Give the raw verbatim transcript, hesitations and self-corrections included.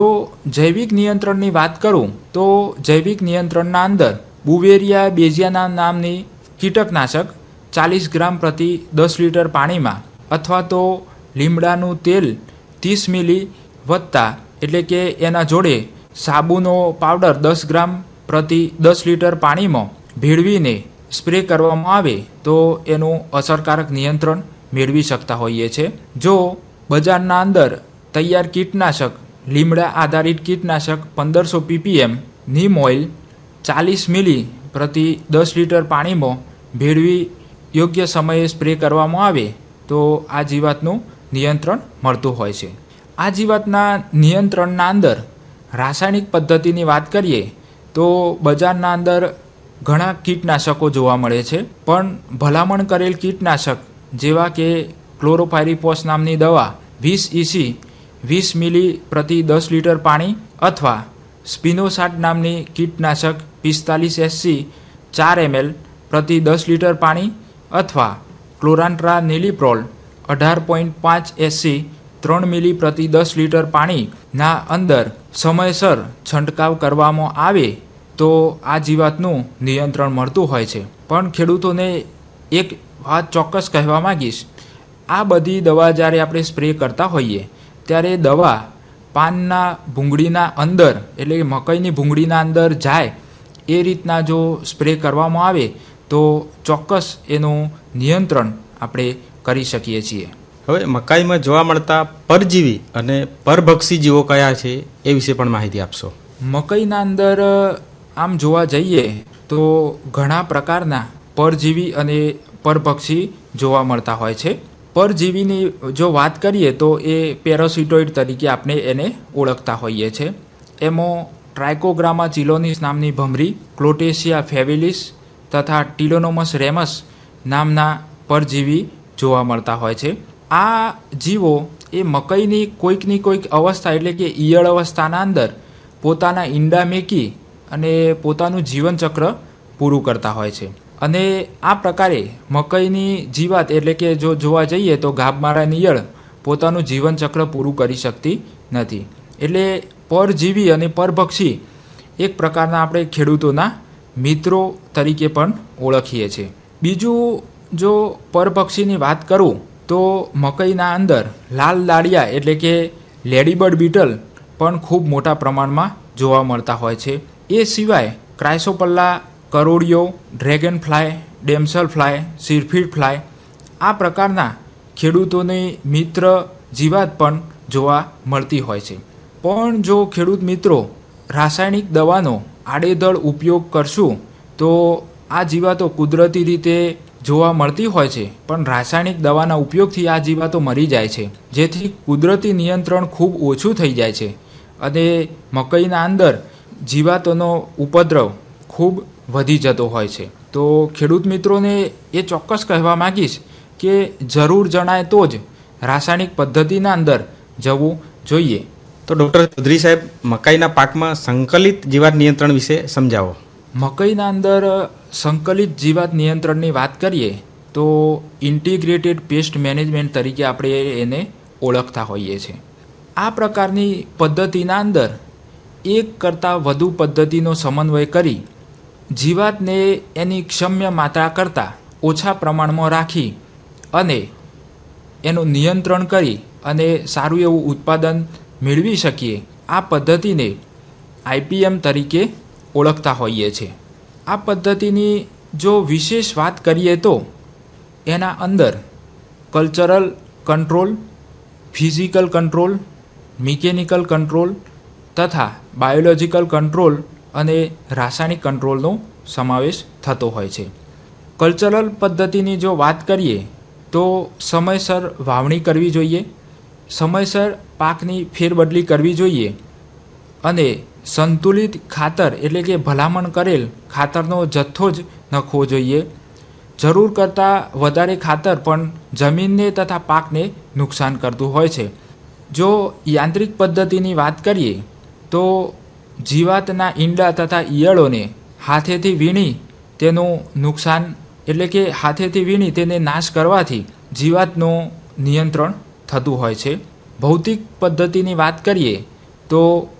તો જૈવિક નિયંત્રણની વાત કરું તો જૈવિક નિયંત્રણના અંદર બુવેરિયા બેઝિયાના નામની કીટકનાશક ચાલીસ ગ્રામ પ્રતિ દસ લીટર પાણીમાં અથવા તો લીમડાનું તેલ ત્રીસ મિલી વત્તા એટલે કે એના જોડે સાબુનો પાવડર દસ ગ્રામ પ્રતિ દસ લીટર પાણીમાં ભેળવીને સ્પ્રે કરવામાં આવે તો એનું અસરકારક નિયંત્રણ મેળવી શકતા હોઈએ છે. જો બજારના અંદર તૈયાર કીટનાશક લીમડા આધારિત કીટનાશક પંદરસો પીપીએમ નીમ ઓઇલ ચાલીસ મિલી પ્રતિ દસ લીટર પાણીમાં ભેળવી યોગ્ય સમયે સ્પ્રે કરવામાં આવે તો આ જીવાતનું નિયંત્રણ મળતું હોય છે. આ જીવાતના નિયંત્રણના અંદર રાસાયણિક પદ્ધતિની વાત કરીએ તો બજારના અંદર ઘણા કીટનાશકો જોવા મળે છે, પણ ભલામણ કરેલ કીટનાશક જેવા કે ક્લોરોપાયરીફોસ નામની દવા વીસ ઇસી વીસ મિલી પ્રતિ દસ લીટર પાણી અથવા સ્પિનોસાટ નામની કીટનાશક પિસ્તાલીસ એસસી ચાર એમએલ પ્રતિ દસ લીટર પાણી અથવા ક્લોરાન્ટ્રા નીલિપ્રોલ અઢાર પોઈન્ટ પાંચ એસસી ત્રણ મિલી પ્રતિ દસ લીટર પાણીના અંદર સમયસર છંટકાવ કરવામાં આવે તો આ જીવાતનું નિયંત્રણ મળતું હોય છે. પણ ખેડૂતોને એક વાત ચોક્કસ કહેવા માંગીશ, આ બધી દવા જ્યારે આપણે સ્પ્રે કરતા હોઈએ ત્યારે દવા પાનના ભૂંગળીના અંદર એટલે કે મકાઈની ભૂંગળીના અંદર જાય એ રીતના જો સ્પ્રે કરવામાં આવે તો ચોક્કસ એનું નિયંત્રણ આપણે કરી શકીએ છીએ. હવે મકાઈમાં જોવા મળતા પરજીવી અને પરભક્ષી જીવો કયા છે એ વિશે પણ માહિતી આપશો. મકાઈના અંદર આમ જોવા જઈએ તો ઘણા પ્રકારના પરજીવી અને પરભક્ષી જોવા મળતા હોય છે. પરજીવીની જો વાત કરીએ તો એ પેરાસિટોઇડ તરીકે આપણે એને ઓળખતા હોઈએ છીએ. એમાં ટ્રાઇકોગ્રામા ચિલોનિસ નામની ભમરી, ક્લોટેશિયા ફેવિલિસ તથા ટિલોનોમસ રેમસ નામના પરજીવી જોવા મળતા હોય છે. આ જીવો એ મકાઈની કોઈકની કોઈક અવસ્થા એટલે કે ઈયળ અવસ્થાના અંદર પોતાના ઈંડા મેકી અને પોતાનું જીવનચક્ર પૂરું કરતા હોય છે. અને આ પ્રકારે મકાઈની જીવાત એટલે કે જો જોવા જઈએ તો ગાભમારાની ઈયળ પોતાનું જીવનચક્ર પૂરું કરી શકતી નથી. એટલે પરજીવી અને પરભક્ષી એક પ્રકારના આપણે ખેડૂતોના મિત્રો તરીકે પણ ઓળખીએ છીએ. બીજું જો પરભક્ષીની વાત કરું તો મકાઈના અંદર લાલ દાળિયા એટલે કે લેડીબર્ડ બીટલ પણ ખૂબ મોટા પ્રમાણમાં જોવા મળતા હોય છે. એ સિવાય ક્રાયસોપલ્લા, કરોડિયો, ડ્રેગન ફ્લાય, ડેમસલ ફ્લાય, સિરફીડ ફ્લાય આ પ્રકારના ખેડૂતોની મિત્ર જીવાત પણ જોવા મળતી હોય છે. પણ જો ખેડૂત મિત્રો રાસાયણિક દવાનો આડેધડ ઉપયોગ કરશું તો આ જીવાતો કુદરતી રીતે જોવા મળતી હોય છે, પણ રાસાયણિક દવાના ઉપયોગથી આ જીવાતો મરી જાય છે, જેથી કુદરતી નિયંત્રણ ખૂબ ઓછું થઈ જાય છે અને મકાઈના અંદર જીવાતોનો ઉપદ્રવ ખૂબ વધી જતો હોય છે. તો ખેડૂત મિત્રોને એ ચોક્કસ કહેવા માગીશ કે જરૂર જણાય તો જ રાસાયણિક પદ્ધતિના અંદર જવું જોઈએ. તો ડૉક્ટર ચૌધરી સાહેબ, મકાઈના પાકમાં સંકલિત જીવાત નિયંત્રણ વિશે સમજાવો. મકાઈના અંદર સંકલિત જીવાત નિયંત્રણની વાત કરીએ તો ઇન્ટિગ્રેટેડ પેસ્ટ મેનેજમેન્ટ તરીકે આપણે એને ઓળખતા હોઈએ છીએ. આ પ્રકારની પદ્ધતિના અંદર એક કરતાં વધુ પદ્ધતિનો સમન્વય કરી જીવાતને એની ક્ષમ્ય માત્રા કરતાં ઓછા પ્રમાણમાં રાખી અને એનું નિયંત્રણ કરી અને સારું એવું ઉત્પાદન મેળવી શકીએ, આ પદ્ધતિને આઈપીએમ તરીકે ઓળખતા હોઈએ છીએ. આ પદ્ધતિની જો વિશેષ વાત કરીએ તો એના અંદર cultural control, physical control, mechanical control તથા બાયોલોજિકલ કંટ્રોલ અને રાસાયણિક કંટ્રોલનો સમાવેશ થતો હોય છે. કલ્ચરલ પદ્ધતિની જો વાત કરીએ તો સમયસર વાવણી કરવી જોઈએ, સમયસર પાકની ફેરબદલી કરવી જોઈએ અને સંતુલિત ખાતર એટલે કે ભલામણ કરેલ ખાતરનો જથ્થો જ નાખવો જોઈએ. જરૂર કરતાં વધારે ખાતર પણ જમીનને તથા પાકને નુકસાન કરતું હોય છે. જો યાંત્રિક પદ્ધતિની વાત કરીએ તો જીવાતના ઈંડા તથા ઈયળોને હાથેથી વીણી તેનું નુકસાન એટલે કે હાથેથી વીણી તેને નાશ કરવાથી જીવાતનું નિયંત્રણ થતું હોય છે. ભૌતિક પદ્ધતિની વાત કરીએ તો